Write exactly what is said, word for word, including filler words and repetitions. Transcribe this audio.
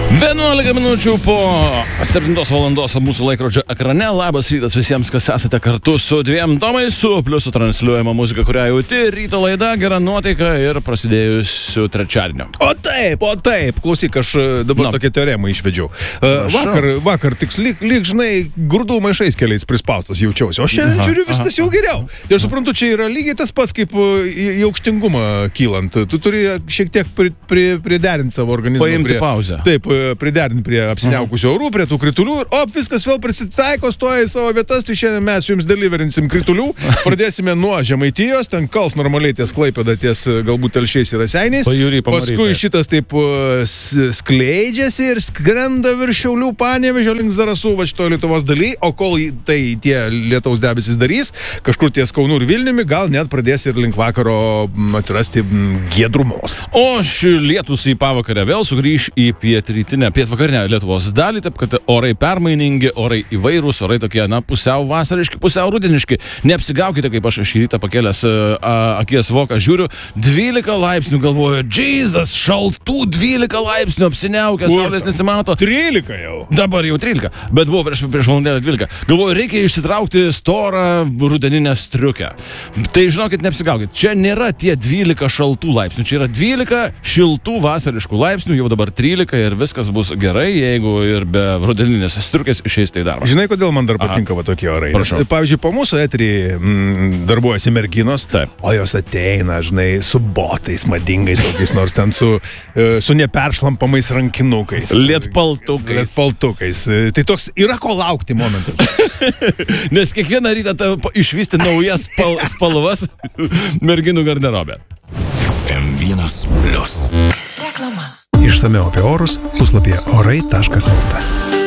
vienuolika minučių po septintos valandos mūsų laikrodžio ekrane. Labas rytas visiems, kas esate kartu su dviem Tomais, su pliusu transliuojama muzika, kurią jauti, ryto laida, gera nuotaika ir prasidėjusiu trečiadienio. O taip, o taip, klausyk, aš dabar no. tokią teoremą išvedžiau. Uh, vakar, vakar tik lyg, lyg, žinai, grūdų maišais keliais prispaustas jaučiausi, o šiandien žiūriu viskas aha, jau geriau. Tai aš suprantu, čia yra lygiai tas pats, kaip į, į aukštingumą kylant. Tu turi šiek tiek pri, pri, priderinti savo organizmą. Paimti prie, pauzę. Taip, priderinti prie apsiniaukusių orų, prie tų kritulių ir op, viskas vėl prisitaiko, stoja į savo vietas, tai šiandien mes jums deliverinsim kritulių. Pradėsime nuo Žemaitijos, ten kals normaliai ties Klaipėda, ties galbūt Telšiais ir Raseiniais. Pajūry, paskui šitas taip skleidžiasi ir skrenda virš Šiaulių, Panevėžio link Zarasų, va šitoje Lietuvos daly, o kol tai tie lietaus debesis darys, kažkur ties Kaunu ir Vilniumi, gal net pradės ir link vakaro atrasti giedrumos. O ši lietus į pavakarę vėl sugrįž į pietrytinę, pietvakarinę Lietuvos dalį, taip kad orai permainingi, orai įvairūs, orai tokie, na, pusiau vasariški, pusiau rudeniški. Neapsigaukite, kaip aš šį rytą pakėlęs a, akies voką žiūriu, dvylika laipsnių, galvoju, Jesus, šaltų dvylika laipsnių, apsiniaukęs, saulės nesimato. trylika jau. Dabar jau trylika, bet buvo prieš, prieš valandėlę dvylika. Galvoju, reikia išsitraukti storą rudeninę striukę. Tai žinokit, neapsigaukit, čia nėra tie dvylika šaltų laipsnių, čia yra dvylika šiltų vasariškų laipsnių, jau dabar trylika ir viskas bus gerai, jeigu ir be rudeninės striukės išeis tai darbą. Žinai, kodėl man dar patinka va tokie orai? Prašau. Pavyzdžiui, po mūsų eterį mm, darbuojasi merginos, taip, o jos ateina, žinai, su botais madingais, kokiais nors ten su, su neperšlampamais rankinukais. Lietpaltukais. Lietpaltukais. Tai toks yra ko laukti momentas. Nes kiekvieną rytą ta, išvysti naujas spal, spalvas merginų garderobė. M vienas plius. Reklama. Išsamiau apie orus puslapyje orai taškas lt.